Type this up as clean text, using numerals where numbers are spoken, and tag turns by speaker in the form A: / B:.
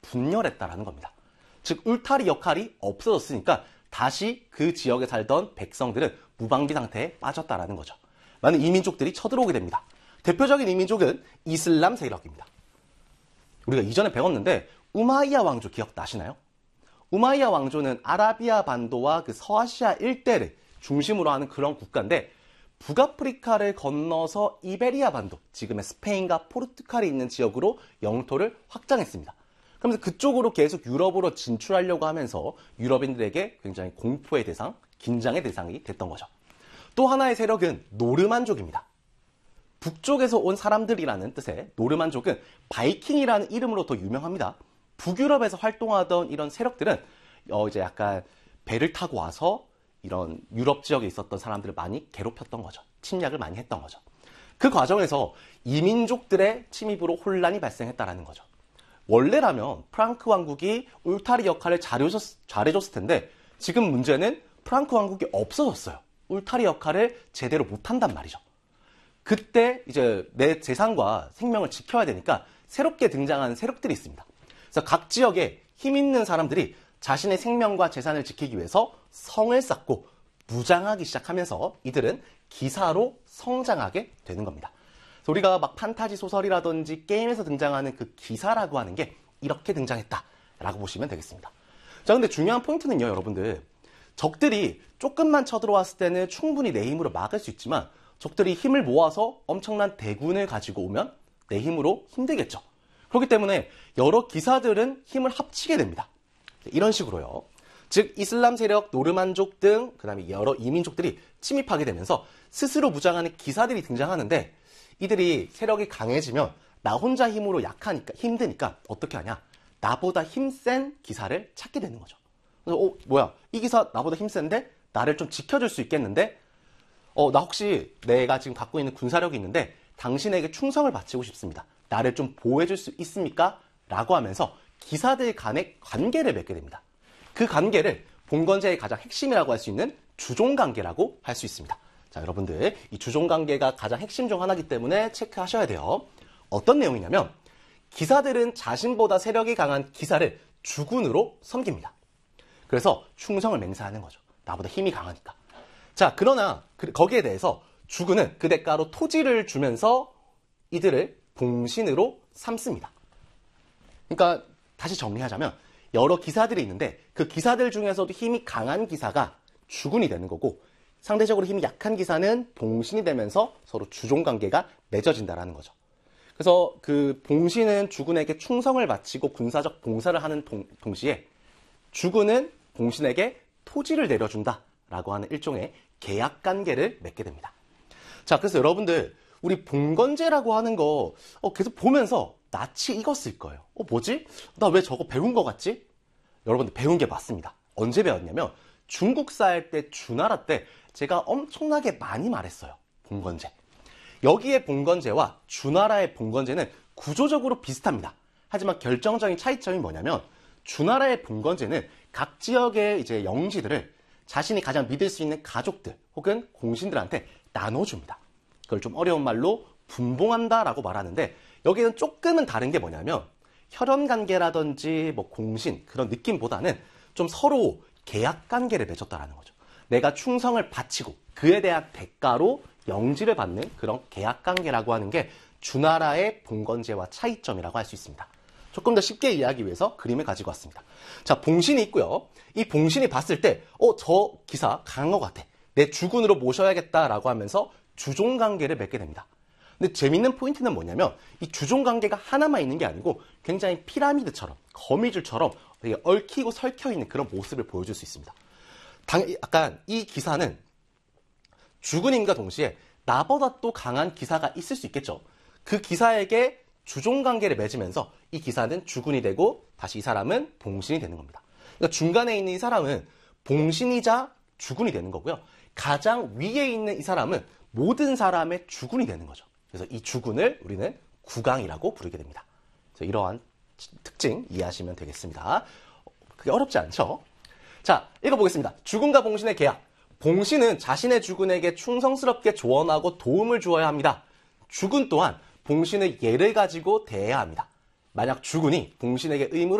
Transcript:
A: 분열했다라는 겁니다. 즉 울타리 역할이 없어졌으니까 다시 그 지역에 살던 백성들은 무방비 상태에 빠졌다라는 거죠. 많은 이민족들이 쳐들어오게 됩니다. 대표적인 이민족은 이슬람 세력입니다. 우리가 이전에 배웠는데 우마이야 왕조 기억나시나요? 우마이야 왕조는 아라비아 반도와 그 서아시아 일대를 중심으로 하는 그런 국가인데 북아프리카를 건너서 이베리아 반도, 지금의 스페인과 포르투갈이 있는 지역으로 영토를 확장했습니다. 그러면서 그쪽으로 계속 유럽으로 진출하려고 하면서 유럽인들에게 굉장히 공포의 대상, 긴장의 대상이 됐던 거죠. 또 하나의 세력은 노르만족입니다. 북쪽에서 온 사람들이라는 뜻의 노르만족은 바이킹이라는 이름으로 더 유명합니다. 북유럽에서 활동하던 이런 세력들은 이제 약간 배를 타고 와서 이런 유럽 지역에 있었던 사람들을 많이 괴롭혔던 거죠. 침략을 많이 했던 거죠. 그 과정에서 이민족들의 침입으로 혼란이 발생했다는 거죠. 원래라면 프랑크 왕국이 울타리 역할을 잘해줬을 텐데 지금 문제는 프랑크 왕국이 없어졌어요. 울타리 역할을 제대로 못한단 말이죠. 그때 이제 내 재산과 생명을 지켜야 되니까 새롭게 등장하는 세력들이 있습니다. 그래서 각 지역에 힘 있는 사람들이 자신의 생명과 재산을 지키기 위해서 성을 쌓고 무장하기 시작하면서 이들은 기사로 성장하게 되는 겁니다. 그래서 우리가 막 판타지 소설이라든지 게임에서 등장하는 그 기사라고 하는 게 이렇게 등장했다라고 보시면 되겠습니다. 자, 근데 중요한 포인트는요, 여러분들. 적들이 조금만 쳐들어왔을 때는 충분히 내 힘으로 막을 수 있지만 적들이 힘을 모아서 엄청난 대군을 가지고 오면 내 힘으로 힘들겠죠. 그렇기 때문에 여러 기사들은 힘을 합치게 됩니다. 이런 식으로요. 즉 이슬람 세력, 노르만족 등 그다음에 여러 이민족들이 침입하게 되면서 스스로 무장하는 기사들이 등장하는데 이들이 세력이 강해지면 나 혼자 힘으로 약하니까 힘드니까 어떻게 하냐? 나보다 힘센 기사를 찾게 되는 거죠. 그래서 뭐야? 이 기사 나보다 힘센데 나를 좀 지켜줄 수 있겠는데 나 혹시 내가 지금 갖고 있는 군사력이 있는데 당신에게 충성을 바치고 싶습니다. 나를 좀 보호해줄 수 있습니까? 라고 하면서 기사들 간의 관계를 맺게 됩니다. 그 관계를 봉건제의 가장 핵심이라고 할 수 있는 주종관계라고 할 수 있습니다. 자, 여러분들 이 주종관계가 가장 핵심 중 하나이기 때문에 체크하셔야 돼요. 어떤 내용이냐면 기사들은 자신보다 세력이 강한 기사를 주군으로 섬깁니다. 그래서 충성을 맹세하는 거죠. 나보다 힘이 강하니까. 자, 그러나 거기에 대해서 주군은 그 대가로 토지를 주면서 이들을 봉신으로 삼습니다. 그러니까 다시 정리하자면 여러 기사들이 있는데 그 기사들 중에서도 힘이 강한 기사가 주군이 되는 거고 상대적으로 힘이 약한 기사는 봉신이 되면서 서로 주종관계가 맺어진다는 거죠. 그래서 그 봉신은 주군에게 충성을 바치고 군사적 봉사를 하는 동시에 주군은 봉신에게 토지를 내려준다라고 하는 일종의 계약관계를 맺게 됩니다. 자, 그래서 여러분들 우리 봉건제라고 하는 거 계속 보면서 낯이 익었을 거예요. 뭐지? 나 왜 저거 배운 거 같지? 여러분들 배운 게 맞습니다. 언제 배웠냐면 중국사 할 때 주나라 때 제가 엄청나게 많이 말했어요. 봉건제. 여기에 봉건제와 주나라의 봉건제는 구조적으로 비슷합니다. 하지만 결정적인 차이점이 뭐냐면 주나라의 봉건제는 각 지역의 이제 영지들을 자신이 가장 믿을 수 있는 가족들 혹은 공신들한테 나눠줍니다. 그걸 좀 어려운 말로 분봉한다라고 말하는데 여기는 조금은 다른 게 뭐냐면 혈연관계라든지 뭐 공신 그런 느낌보다는 좀 서로 계약관계를 맺었다라는 거죠. 내가 충성을 바치고 그에 대한 대가로 영지를 받는 그런 계약관계라고 하는 게 주나라의 봉건제와 차이점이라고 할 수 있습니다. 조금 더 쉽게 이해하기 위해서 그림을 가지고 왔습니다. 자, 봉신이 있고요. 이 봉신이 봤을 때 저 기사 강한 것 같아. 내 주군으로 모셔야겠다라고 하면서 주종관계를 맺게 됩니다. 근데 재밌는 포인트는 뭐냐면 이 주종관계가 하나만 있는 게 아니고 굉장히 피라미드처럼 거미줄처럼 되게 얽히고 설켜있는 그런 모습을 보여줄 수 있습니다. 약간 이 기사는 주군임과 동시에 나보다 또 강한 기사가 있을 수 있겠죠. 그 기사에게 주종관계를 맺으면서 이 기사는 주군이 되고 다시 이 사람은 봉신이 되는 겁니다. 그러니까 중간에 있는 이 사람은 봉신이자 주군이 되는 거고요. 가장 위에 있는 이 사람은 모든 사람의 주군이 되는 거죠. 그래서 이 주군을 우리는 국왕이라고 부르게 됩니다. 그래서 이러한 특징 이해하시면 되겠습니다. 그게 어렵지 않죠? 자, 읽어보겠습니다. 주군과 봉신의 계약. 봉신은 자신의 주군에게 충성스럽게 조언하고 도움을 주어야 합니다. 주군 또한 봉신의 예를 가지고 대해야 합니다. 만약 주군이 봉신에게 의무를